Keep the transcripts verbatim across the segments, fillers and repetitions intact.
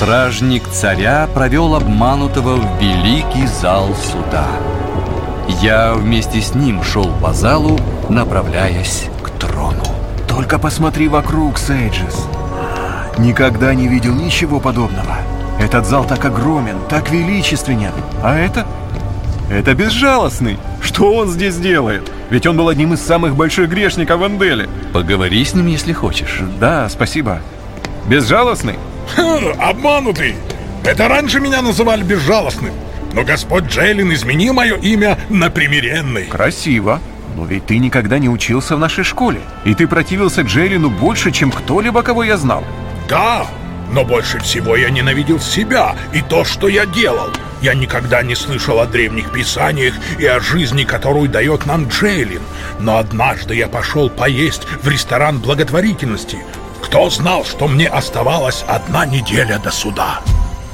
Стражник царя провел обманутого в великий зал суда. Я вместе с ним шел по залу, направляясь к трону. Только посмотри вокруг, Сейджис. Никогда не видел ничего подобного. Этот зал так огромен, так величественен. А это? Это безжалостный. Что он здесь делает? Ведь он был одним из самых больших грешников в Энделе. Поговори с ним, если хочешь. Да, спасибо. Безжалостный? Ха, обманутый. Это раньше меня называли безжалостным. Но Господь Джейлин изменил мое имя на примиренный. Красиво. Но ведь ты никогда не учился в нашей школе. И ты противился Джейлину больше, чем кто-либо, кого я знал. Да, но больше всего я ненавидел себя и то, что я делал. Я никогда не слышал о древних писаниях и о жизни, которую дает нам Джейлин. Но однажды я пошел поесть в ресторан благотворительности. Кто знал, что мне оставалась одна неделя до суда?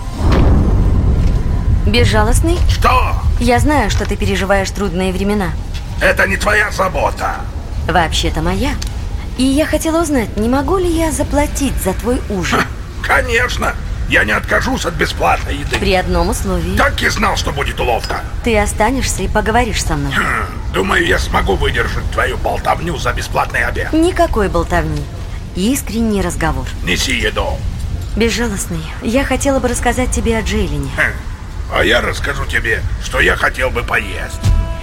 Безжалостный? Что? Я знаю, что ты переживаешь трудные времена. Это не твоя забота. Вообще-то моя. И я хотела узнать, не могу ли я заплатить за твой ужин? Ха, конечно. Я не откажусь от бесплатной еды. При одном условии. Так и знал, что будет уловка. Ты останешься и поговоришь со мной. Хм, думаю, я смогу выдержать твою болтовню за бесплатный обед. Никакой болтовни. Искренний разговор. Неси еду. Безжалостный, я хотела бы рассказать тебе о Джейлине. Хм, а я расскажу тебе, что я хотел бы поесть.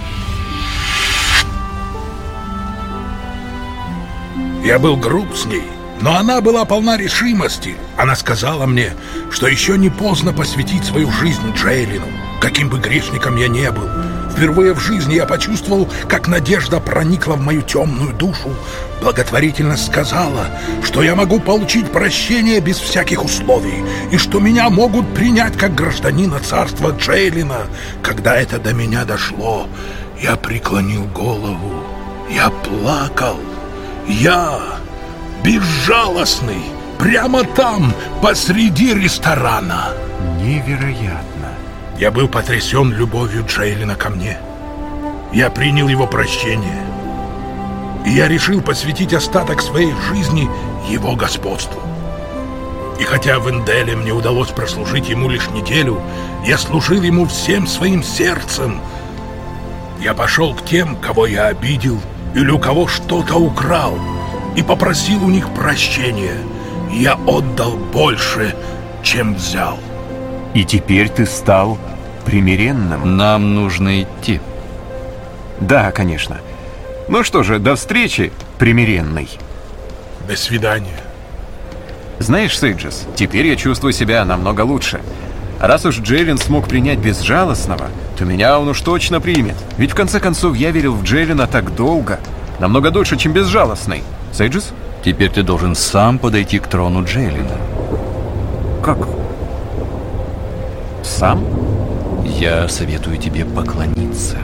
Я был груб с ней, но она была полна решимости. Она сказала мне, что еще не поздно посвятить свою жизнь Джейлину, каким бы грешником я не был. Впервые в жизни я почувствовал, как надежда проникла в мою темную душу. Благотворительность сказала, что я могу получить прощение без всяких условий, и что меня могут принять как гражданина царства Джейлина. Когда это до меня дошло, я преклонил голову, я плакал. Я безжалостный, прямо там, посреди ресторана. Невероятно. Я был потрясен любовью Джейлина ко мне. Я принял его прощение. И я решил посвятить остаток своей жизни его господству. И хотя в Энделе мне удалось прослужить ему лишь неделю, я служил ему всем своим сердцем. Я пошел к тем, кого я обидел, или у кого что-то украл, и попросил у них прощения. Я отдал больше, чем взял. И теперь ты стал примиренным? Нам нужно идти. Да, конечно. Ну что же, до встречи, примиренный. До свидания. Знаешь, Сейджис, теперь я чувствую себя намного лучше. Раз уж Джейлин смог принять безжалостного, то меня он уж точно примет. Ведь в конце концов я верил в Джейлина так долго, намного дольше, чем безжалостный. Сейджис? Теперь ты должен сам подойти к трону Джейлина. Как? Сам? Я советую тебе поклониться.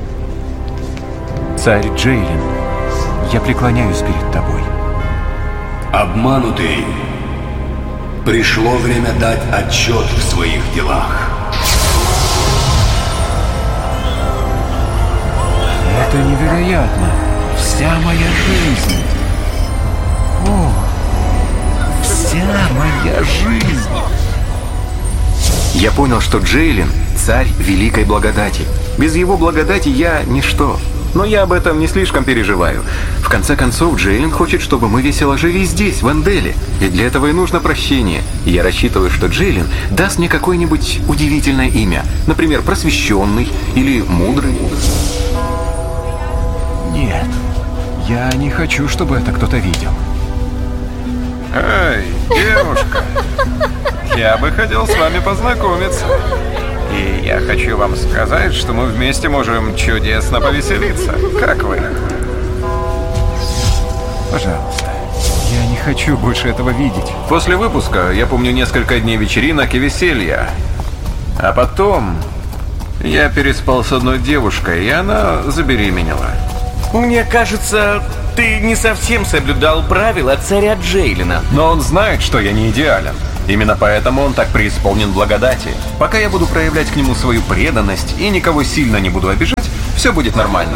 Царь Джейлин, я преклоняюсь перед тобой. Обманутый. Пришло время дать отчет в своих делах. Это невероятно. Вся моя жизнь. О, вся моя жизнь. Я понял, что Джейлин – царь великой благодати. Без его благодати я – ничто. Но я об этом не слишком переживаю. В конце концов, Джейлин хочет, чтобы мы весело жили здесь, в Энделе. И для этого и нужно прощение. И я рассчитываю, что Джейлин даст мне какое-нибудь удивительное имя. Например, просвещенный или мудрый. Нет, я не хочу, чтобы это кто-то видел. Эй, девушка, я бы хотел с вами познакомиться. И я хочу вам сказать, что мы вместе можем чудесно повеселиться. Как вы? Пожалуйста, я не хочу больше этого видеть. После выпуска я помню несколько дней вечеринок и веселья. А потом я переспал с одной девушкой, и она забеременела. Мне кажется, ты не совсем соблюдал правила царя Джейлина. Но он знает, что я не идеален. Именно поэтому он так преисполнен благодати. Пока я буду проявлять к нему свою преданность и никого сильно не буду обижать, все будет нормально.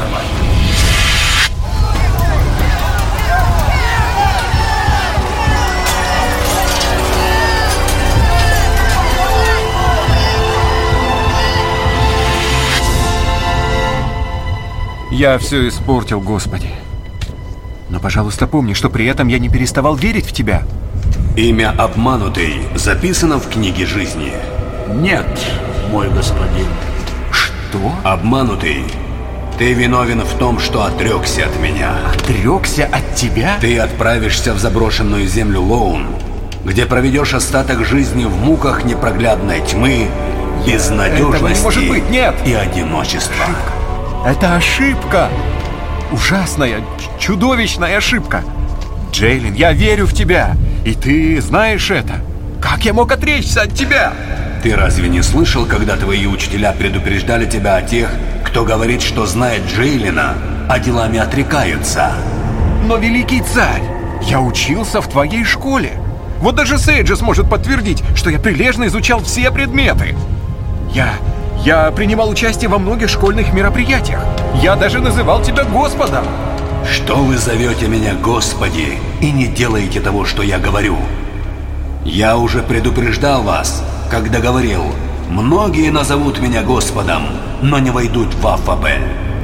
Я все испортил, Господи. Но, пожалуйста, помни, что при этом я не переставал верить в Тебя. Имя обманутый записано в книге жизни. Нет, мой господин. Что? Обманутый, ты виновен в том, что отрекся от меня. Отрекся от тебя? Ты отправишься в заброшенную землю Лоун, где проведешь остаток жизни в муках непроглядной тьмы, безнадежности Этого не может быть, нет! и одиночества. Это ошибка! Ужасная, чудовищная ошибка! Джейлин, я верю в тебя, и ты знаешь это. Как я мог отречься от тебя? Ты разве не слышал, когда твои учителя предупреждали тебя о тех, кто говорит, что знает Джейлина, а делами отрекаются? Но, великий царь, я учился в твоей школе. Вот даже Сейджес может подтвердить, что я прилежно изучал все предметы. Я... я принимал участие во многих школьных мероприятиях. Я даже называл тебя Господом. Что вы зовете меня Господи и не делаете того, что я говорю? Я уже предупреждал вас, когда говорил: многие назовут меня Господом, но не войдут в алфавит.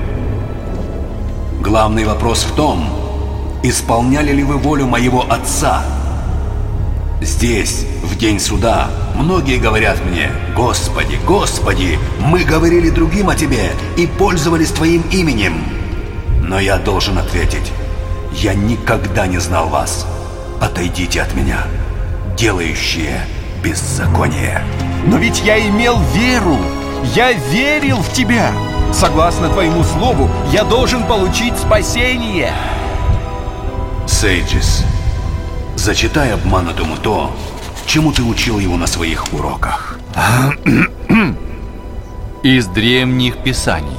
Главный вопрос в том, исполняли ли вы волю моего Отца? Здесь, в день суда, многие говорят мне: Господи, Господи, мы говорили другим о Тебе и пользовались Твоим именем. Но я должен ответить: я никогда не знал вас. Отойдите от меня, делающие беззаконие. Но ведь я имел веру. Я верил в тебя. Согласно твоему слову, я должен получить спасение. Сейджес, зачитай обманутому то, чему ты учил его на своих уроках. Из древних писаний.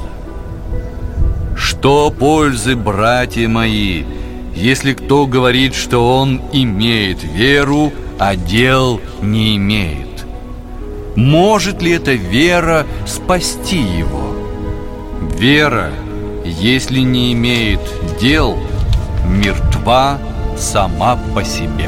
Что пользы, братья мои, если кто говорит, что он имеет веру, а дел не имеет? Может ли эта вера спасти его? Вера, если не имеет дел, мертва сама по себе.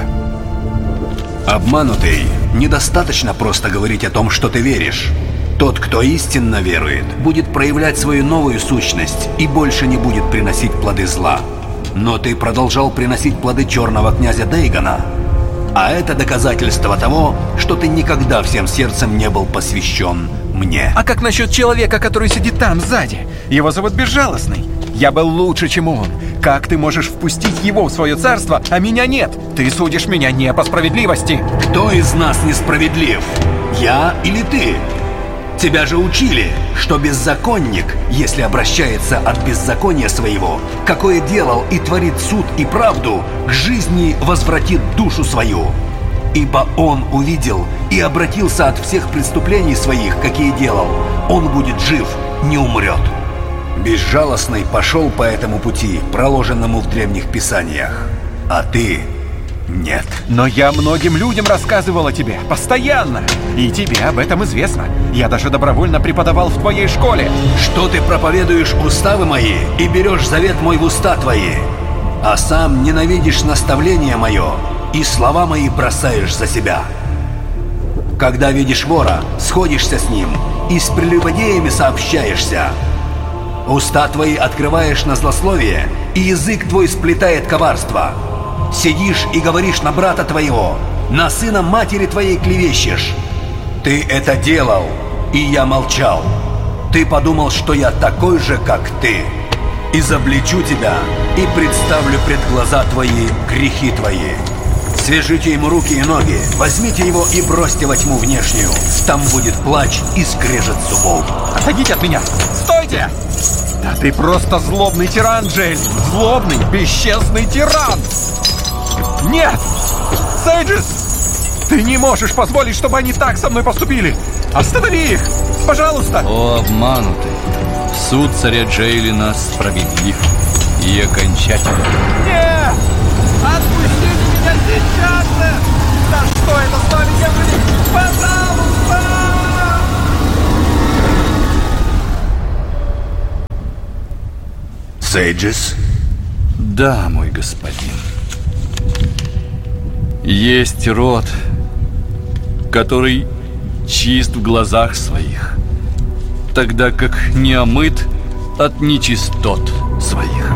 Обманутый, недостаточно просто говорить о том, что ты веришь. Тот, кто истинно верует, будет проявлять свою новую сущность и больше не будет приносить плоды зла. Но ты продолжал приносить плоды черного князя Дейгона. А это доказательство того, что ты никогда всем сердцем не был посвящен мне. А как насчет человека, который сидит там, сзади? Его зовут Безжалостный. Я был лучше, чем он. Как ты можешь впустить его в свое царство, а меня нет? Ты судишь меня не по справедливости. Кто из нас несправедлив? Я или ты? Тебя же учили, что беззаконник, если обращается от беззакония своего, какое делал и творит суд и правду, к жизни возвратит душу свою. Ибо он увидел и обратился от всех преступлений своих, какие делал. Он будет жив, не умрет. Безжалостный пошел по этому пути, проложенному в древних писаниях. А ты... нет. Но я многим людям рассказывал о тебе, постоянно. И тебе об этом известно. Я даже добровольно преподавал в твоей школе. Что ты проповедуешь уставы мои и берешь завет мой в уста твои, а сам ненавидишь наставление мое и слова мои бросаешь за себя. Когда видишь вора, сходишься с ним и с прелюбодеями сообщаешься. Уста твои открываешь на злословие, и язык твой сплетает коварство. Сидишь и говоришь на брата твоего, на сына матери твоей клевещешь. Ты это делал, и я молчал. Ты подумал, что я такой же, как ты. Изобличу тебя и представлю пред глаза твои грехи твои. Свяжите ему руки и ноги, возьмите его и бросьте во тьму внешнюю. Там будет плач и скрежет зубов. Отойдите от меня! Стойте! Да ты просто злобный тиран, Джейлин! Злобный, бесчестный тиран! Нет! Сейджес! Ты не можешь позволить, чтобы они так со мной поступили! Останови их! Пожалуйста! О, обманутый! Суд царя Джейлина справедлив и окончательный. Нет! Отпустите меня сейчас же! Да что это с вами делает? Пожалуйста! Сейджес? Да, мой господин. Есть род, который чист в глазах своих, тогда как не омыт от нечистот своих.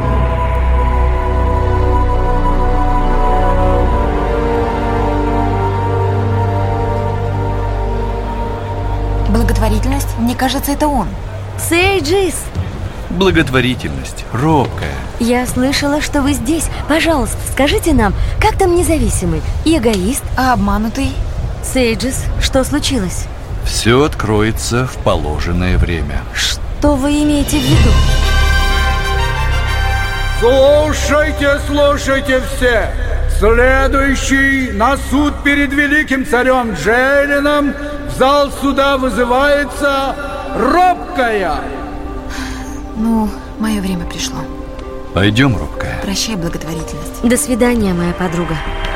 Благотворительность? Мне кажется, это он. Сейджис! Благотворительность робкая. Я слышала, что вы здесь. Пожалуйста, скажите нам, как там независимый и эгоист? А обманутый? Сейджис, что случилось? Все откроется в положенное время. Что вы имеете в виду? Слушайте, слушайте все! Следующий на суд перед великим царем Джейлином в зал суда вызывается робкая. Ну, мое время пришло. Пойдем, робкая. Прощай, благотворительность. До свидания, моя подруга.